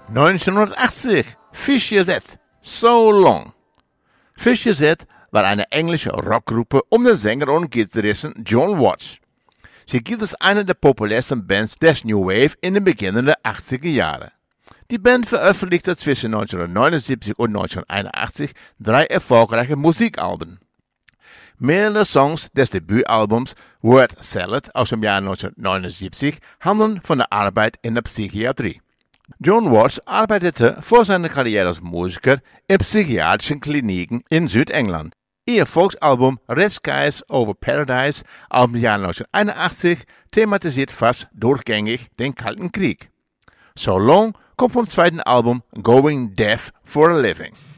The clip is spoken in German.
1980, Fish Gazette, So Long. Fish Gazette war eine englische Rockgruppe um den Sänger und Gitarristen John Watts. Sie gilt als eine der populärsten Bands des New Wave in den beginnenden 80er Jahren. Die Band veröffentlichte zwischen 1979 und 1981 3 erfolgreiche Musikalben. Mehrere Songs des Debütalbums Word Salad aus dem Jahr 1979 handeln von der Arbeit in der Psychiatrie. John Watts arbeitete vor seiner Karriere als Musiker in psychiatrischen Kliniken in Südengland. Ihr Volksalbum Red Skies Over Paradise aus dem Jahr 1981 thematisiert fast durchgängig den Kalten Krieg. So Long kommt vom zweiten Album Going Deaf for a Living.